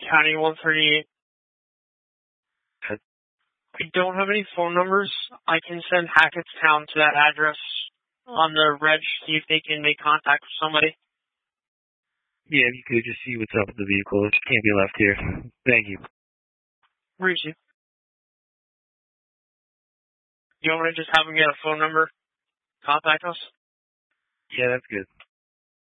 County 138. I don't have any phone numbers. I can send Hackettstown to that address on the reg, see if they can make contact with somebody. Yeah, if you could just see what's up with the vehicle. It can't be left here. Thank you. Reach you. You want me to just have them get a phone number? Contact us? Yeah, that's good.